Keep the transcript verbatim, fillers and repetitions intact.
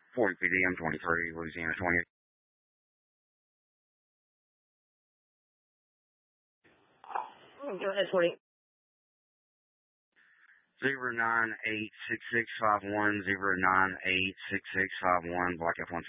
forty P D, M twenty-three, Louisiana twenty. Go ahead, twenty. Zero nine eight six six five one zero nine eight six six five one Block F one.